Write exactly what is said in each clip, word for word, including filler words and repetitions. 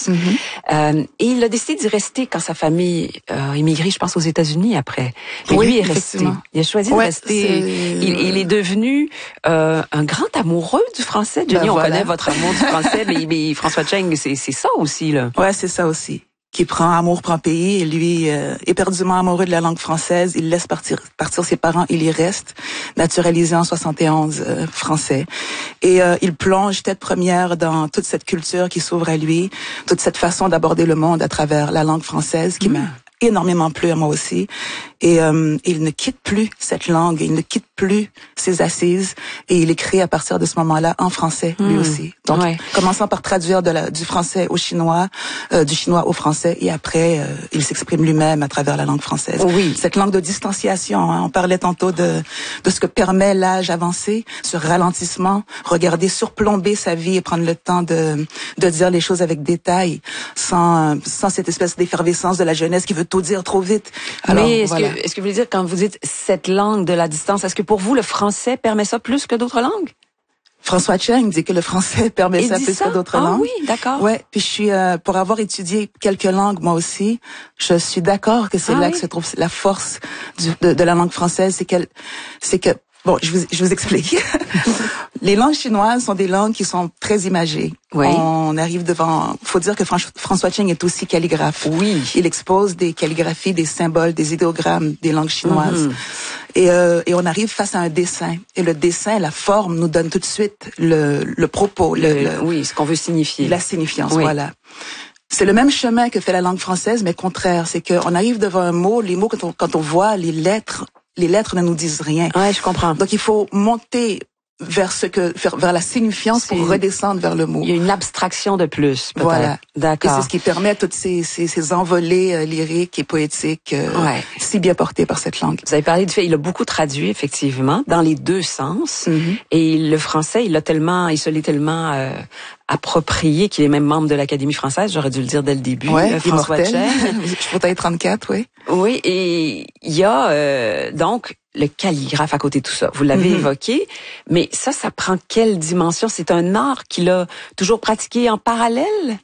Mm-hmm. Euh, et il a décidé d'y rester quand sa famille a émigré, je pense, aux États-Unis après. Mais oui, lui est resté. Il a choisi ouais, de rester. Il, il est devenu euh, un grand amoureux du français. Jenny, ben on voilà. connaît votre amour du français, mais, mais François Cheng, c'est, c'est ça aussi, là. Ouais, c'est ça aussi. Qui prend amour, prend pays, et lui, euh, éperdument amoureux de la langue française, il laisse partir partir ses parents, il y reste, naturalisé en soixante et onze, euh, français. Et euh, il plonge tête première dans toute cette culture qui s'ouvre à lui, toute cette façon d'aborder le monde à travers la langue française qui mmh. m'a énormément plu à moi aussi. Et euh, il ne quitte plus cette langue, il ne quitte plus ses assises, et il écrit à partir de ce moment-là en français, lui mmh. aussi. Donc, ouais. commençant par traduire de la, du français au chinois, euh, du chinois au français, et après, euh, il s'exprime lui-même à travers la langue française. Oui. Cette langue de distanciation, hein, on parlait tantôt de, de ce que permet l'âge avancé, ce ralentissement, regarder, surplomber sa vie et prendre le temps de, de dire les choses avec détail, sans, sans cette espèce d'effervescence de la jeunesse qui veut tout dire trop vite. Alors, mais est-ce, voilà. que, est-ce que vous voulez dire, quand vous dites cette langue de la distance, est-ce que pour vous, le français permet ça plus que d'autres langues? François Cheng dit que le français permet Il ça plus ça? que d'autres ah, langues. Oui, d'accord. Ouais, puis je suis euh, pour avoir étudié quelques langues moi aussi, je suis d'accord que c'est ah, là oui? que se trouve la force du, de, de la langue française, c'est qu'elle, c'est que bon, je vous, je vous explique. Les langues chinoises sont des langues qui sont très imagées. Oui. On arrive devant. Faut dire que François Cheng est aussi calligraphe. Oui. Il expose des calligraphies, des symboles, des idéogrammes des langues chinoises. Mm-hmm. Et, euh, et on arrive face à un dessin. Et le dessin, la forme, nous donne tout de suite le, le propos. Le, le, le, oui, ce qu'on veut signifier. La signifiance, oui. voilà. C'est le même chemin que fait la langue française, mais contraire. C'est qu'on arrive devant un mot, les mots, quand on, quand on voit les lettres, les lettres ne nous disent rien. Ouais, je comprends. Donc il faut monter vers ce que vers, vers la signifiance c'est... pour redescendre vers le mot. Il y a une abstraction de plus, peut-être. Voilà. D'accord. Et c'est ce qui permet toutes ces ces, ces envolées euh, lyriques et poétiques euh, ouais. si bien portées par cette langue. Vous avez parlé du fait, il a beaucoup traduit effectivement dans les deux sens. Mm-hmm. Et le français, il a tellement, il se l'est tellement euh, approprié qu'il est même membre de l'Académie française. J'aurais dû le dire dès le début. Ouais, euh, François Cheng. Je pourrais être trente-quatre, oui. Oui, et il y a euh, donc le calligraphe à côté de tout ça. Vous l'avez mm-hmm. évoqué, mais ça, ça prend quelle dimension? C'est un art qu'il a toujours pratiqué en parallèle?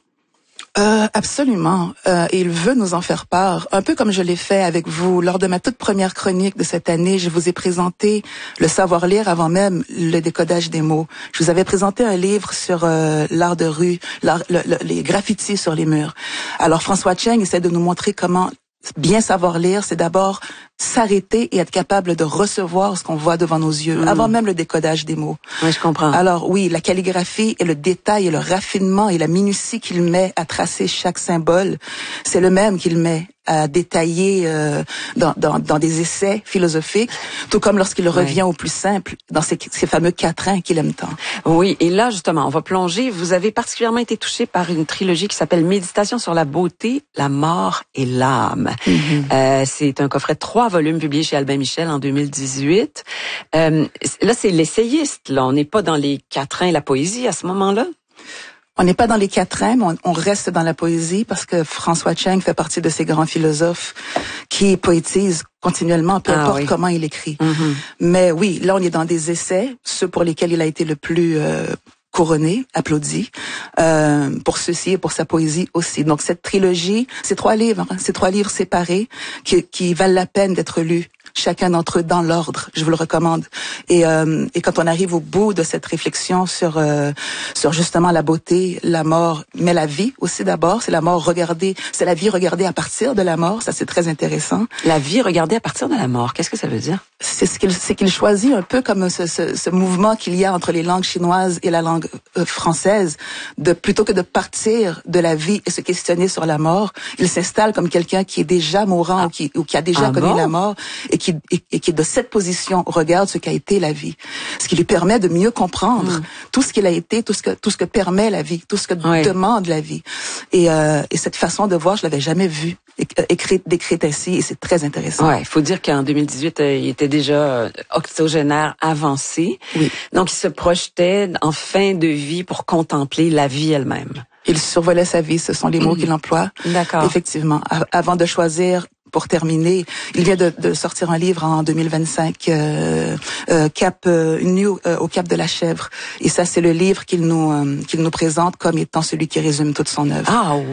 Euh, absolument. Euh, et il veut nous en faire part. Un peu comme je l'ai fait avec vous lors de ma toute première chronique de cette année. Je vous ai présenté le savoir lire avant même le décodage des mots. Je vous avais présenté un livre sur euh, l'art de rue, l'art, le, le, les graffitis sur les murs. Alors François Cheng essaie de nous montrer comment bien savoir lire, c'est d'abord s'arrêter et être capable de recevoir ce qu'on voit devant nos yeux, mmh. avant même le décodage des mots. Oui, je comprends. Alors oui, la calligraphie et le détail et le raffinement et la minutie qu'il met à tracer chaque symbole, c'est le même qu'il met à détailler euh, dans, dans, dans des essais philosophiques, tout comme lorsqu'il revient ouais. au plus simple, dans ces, ces fameux quatrains qu'il aime tant. Oui, et là, justement, on va plonger. Vous avez particulièrement été touché par une trilogie qui s'appelle Méditation sur la beauté, la mort et l'âme. Mm-hmm. Euh, c'est un coffret de trois volumes publié chez Albin Michel en deux mille dix-huit. Euh, là, c'est l'essayiste. Là, on n'est pas dans les quatrains et la poésie à ce moment-là. On n'est pas dans les quatrains, mais on, on reste dans la poésie parce que François Cheng fait partie de ces grands philosophes qui poétisent continuellement, peu importe ah, oui. comment il écrit. Mm-hmm. Mais oui, là, on est dans des essais, ceux pour lesquels il a été le plus euh, couronné, applaudi, euh, pour ceci et pour sa poésie aussi. Donc cette trilogie, ces trois livres, hein, ces trois livres séparés qui, qui valent la peine d'être lus. Chacun d'entre eux dans l'ordre, je vous le recommande. Et, euh, et quand on arrive au bout de cette réflexion sur euh, sur justement la beauté, la mort, mais la vie aussi d'abord, c'est la mort regardée, c'est la vie regardée à partir de la mort, ça c'est très intéressant. La vie regardée à partir de la mort, qu'est-ce que ça veut dire? C'est ce qu'il c'est qu'il choisit un peu comme ce, ce, ce mouvement qu'il y a entre les langues chinoises et la langue euh, française, de plutôt que de partir de la vie et se questionner sur la mort, il s'installe comme quelqu'un qui est déjà mourant ah. ou qui ou qui a déjà ah connu bon? la mort et qui et, et qui de cette position regarde ce qu'a été la vie, ce qui lui permet de mieux comprendre mmh. tout ce qu'il a été, tout ce que tout ce que permet la vie, tout ce que oui. demande la vie. Et, euh, et cette façon de voir, je l'avais jamais vue écrite décrite ainsi, et c'est très intéressant. Ouais, il faut dire qu'en deux mille dix-huit, euh, il était déjà euh, octogénaire avancé. Oui. Donc il se projetait en fin de vie pour contempler la vie elle-même. Il survolait sa vie, ce sont les mots mmh. qu'il emploie. D'accord. Effectivement, a- avant de choisir. Pour terminer, il vient de, de sortir un livre en deux mille vingt-cinq, euh, euh, Cap euh, nu euh, au Cap de la Chèvre. Et ça, c'est le livre qu'il nous euh, qu'il nous présente comme étant celui qui résume toute son œuvre. Ah